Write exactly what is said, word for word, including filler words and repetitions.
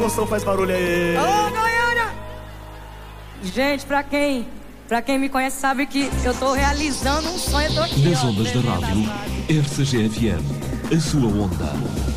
emoção faz barulho aí. Alô, Goiânia! Gente, pra quem, pra quem me conhece sabe que eu tô realizando um sonho, eu tô aqui, Nas ó, ondas da rádio, R C G F M, a sua onda.